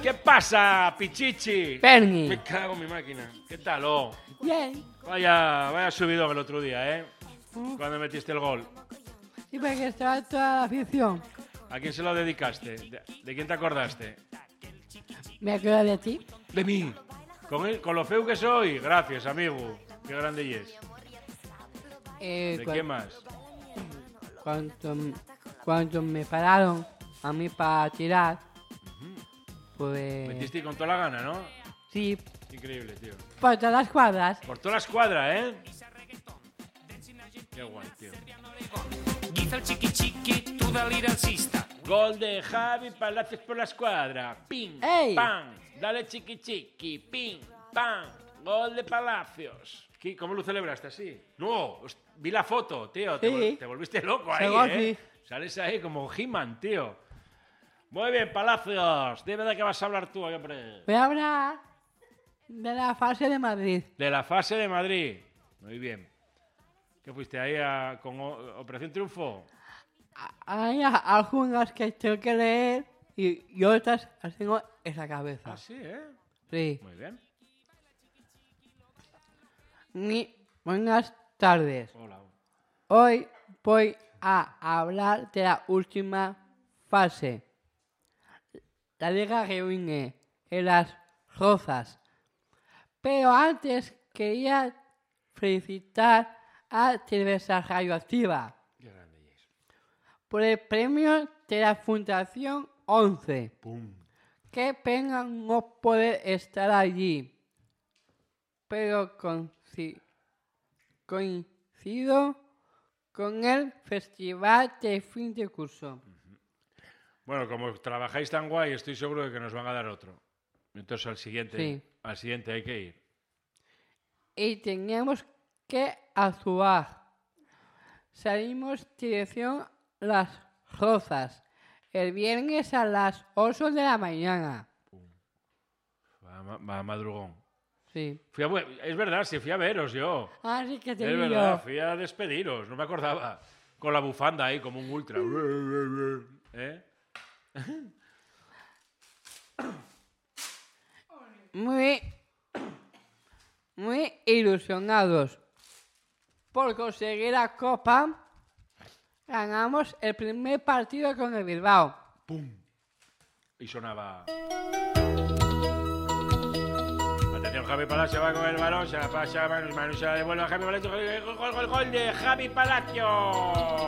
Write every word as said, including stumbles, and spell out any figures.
¿Qué pasa, Pichichi? Bernie. Me cago en mi máquina. ¿Qué tal, oh? Bien. Vaya, vaya subidón el otro día, ¿eh? ¿Mm? Cuando metiste el gol. Sí, porque estaba toda la afición. ¿A quién se lo dedicaste? ¿De, de quién te acordaste? Me acuerdo de ti. De mí. Con, el, con lo feo que soy. Gracias, amigo. Qué grande y es. Eh, ¿De cu- qué más? Cuando, cuando me pararon a mí para tirar, pues... Metiste con toda la gana, ¿no? Sí, Increíble, tío. por todas las cuadras. Por toda la escuadra, ¿eh? Qué guay, tío. Guiza el chiqui chiqui, tu deliracista. Gol de Javi Palacios por la escuadra. Pim, ¡Ey! pam. Dale chiqui chiqui. Pim, pam. Gol de Palacios. ¿Qué- ¿Cómo lo celebraste así? No, host- vi la foto, tío. Te, Sí. vol- te volviste loco ahí, Según ¿eh? sí. Sales ahí como He-Man, tío. Muy bien, Palacios. Dime de qué vas a hablar tú, hombre. Voy a hablar de la fase de Madrid. De la fase de Madrid. Muy bien. ¿Qué fuiste ahí a- con o- Operación Triunfo? Hay a- algunas que tengo que leer y, y otras las tengo en la cabeza. Ah, sí, ¿eh? Sí. Muy bien. Muy buenas tardes. Hola. Hoy voy a hablar de la última fase. La Liga reúne en las Rozas. Pero antes quería felicitar a Cerveza Radioactiva Qué grande y es. por el premio de la Fundación once. Pum. Qué pena no poder estar allí. Pero conci- coincido con el festival de fin de curso. Bueno, como trabajáis tan guay, estoy seguro de que nos van a dar otro. Entonces al siguiente, Sí. al siguiente hay que ir. Y teníamos que actuar. Salimos dirección Las Rozas el viernes a las ocho de la mañana. Va, ma- va madrugón. Sí. Fui a vu- es verdad, sí, fui a veros yo. Ah, sí que te Es digo. verdad, fui a despediros, no me acordaba. Con la bufanda ahí, como un ultra. ¿Eh? Muy, muy ilusionados por conseguir la copa. Ganamos el primer partido con el Bilbao. ¡Pum! Y sonaba. Atención, Javi Palacio va con el balón, se la pasa a Manu, Manu se la devuelve a Javi Palacio. Gol, gol, gol, gol de Javi Palacio.